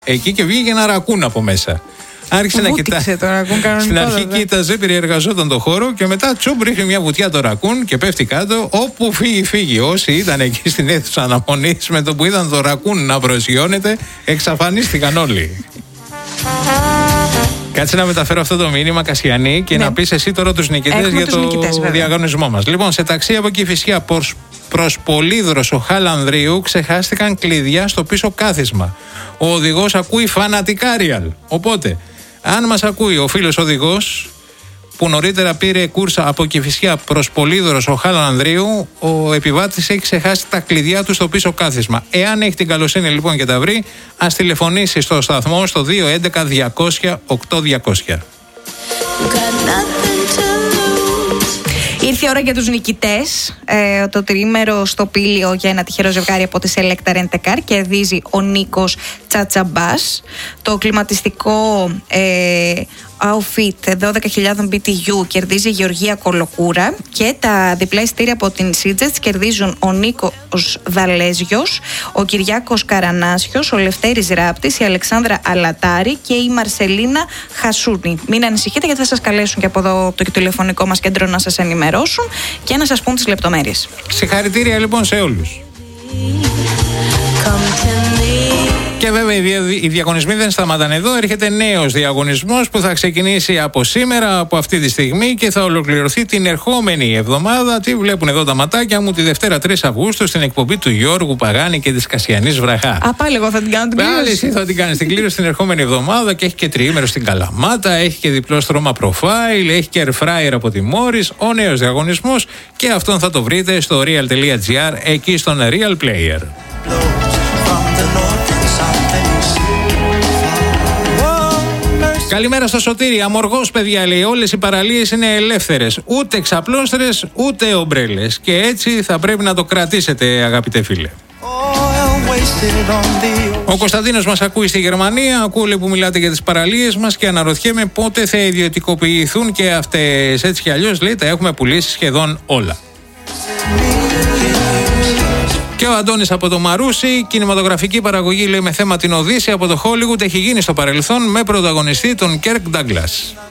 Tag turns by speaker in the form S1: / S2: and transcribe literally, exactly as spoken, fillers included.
S1: Εκεί και βγήκε ένα ρακούν από μέσα. Άρχισε να κοιτάει. Στην αρχή κοίταζε, περιεργαζόταν το χώρο και μετά τσουμπ ρίχνει μια βουτιά το ρακούν και πέφτει κάτω. Όπου φύγει, φύγει. Όσοι ήταν εκεί στην αίθουσα αναμονής με το που είδαν το ρακούν να προσγειώνεται, εξαφανίστηκαν όλοι. Κάτσε να μεταφέρω αυτό το μήνυμα, Κασιανή, και ναι. να πεις εσύ τώρα τους νικητές για το νικητές, διαγωνισμό μας. Λοιπόν, σε ταξί από Κηφισιά προς, προς Πολύδροσο Χαλανδρίου ξεχάστηκαν κλειδιά στο πίσω κάθισμα. Ο οδηγός ακούει φανατικά ριαλ. Οπότε, αν μας ακούει ο φίλος οδηγός που νωρίτερα πήρε κούρσα από Κηφισιά προς Πολύδροσο Χαλανδρίου, ο επιβάτης έχει ξεχάσει τα κλειδιά του στο πίσω κάθισμα. Εάν έχει την καλοσύνη λοιπόν και τα βρει, ας τηλεφωνήσει στο σταθμό στο δύο έντεκα διακόσια οκτώ διακόσια.
S2: Ήρθε η ώρα για τους νικητές. Ε, το τριήμερο στο Πήλιο για ένα τυχερό ζευγάρι από τη Selecta Rent a Car κερδίζει ο Νίκος Τσατσαμπάς. Το κλιματιστικό ε, outfit δώδεκα χιλιάδες μπι τι γιου κερδίζει η Γεωργία Κολοκούρα. Και τα διπλά εισιτήρια από την Σίτζετς κερδίζουν ο Νίκος Δαλέζιος, ο Κυριάκος Καρανάσιος, ο Λευτέρης Ράπτης, η Αλεξάνδρα Αλατάρη και η Μαρσελίνα Χασούνη. Μην ανησυχείτε, γιατί θα σας καλέσουν και από εδώ το τηλεφωνικό μας κέντρο να σας ενημερώσουν και να σας πούν τις λεπτομέρειες.
S1: Συγχαρητήρια λοιπόν σε όλους. Και βέβαια οι διαγωνισμοί δεν σταματάνε εδώ. Έρχεται νέος διαγωνισμός που θα ξεκινήσει από σήμερα, από αυτή τη στιγμή, και θα ολοκληρωθεί την ερχόμενη εβδομάδα. Τι βλέπουν εδώ τα ματάκια μου, τη Δευτέρα τρεις Αυγούστου στην εκπομπή του Γιώργου Παγάνη και της Κασιανής Βραχά.
S2: Α, πάλι εγώ θα την κάνω την κλήρωση.
S1: Πάλι εσύ θα την κάνεις την κλήρωση την ερχόμενη εβδομάδα, και έχει και τριήμερο στην Καλαμάτα, έχει και διπλό στρώμα profile, έχει και air fryer από τη Μόρις. Ο νέος διαγωνισμός, και αυτόν θα το βρείτε στο real τελεία gr, εκεί στον Real Player. Καλημέρα στο Σωτήρι. Αμοργός, παιδιά, λέει. Όλες οι παραλίες είναι ελεύθερες. Ούτε ξαπλώστρες, ούτε ομπρέλες. Και έτσι θα πρέπει να το κρατήσετε, αγαπητέ φίλε. Ο Κωνσταντίνος μας ακούει στη Γερμανία. Ακούω, λέει, που μιλάτε για τις παραλίες μας και αναρωτιέμαι πότε θα ιδιωτικοποιηθούν και αυτές. Έτσι κι αλλιώς, λέει, τα έχουμε πουλήσει σχεδόν όλα. Και ο Αντώνης από το Μαρούσι, κινηματογραφική παραγωγή, λέει, με θέμα την Οδύσσεια από το Hollywood, έχει γίνει στο παρελθόν με πρωταγωνιστή τον Κέρκ Ντάγκλας.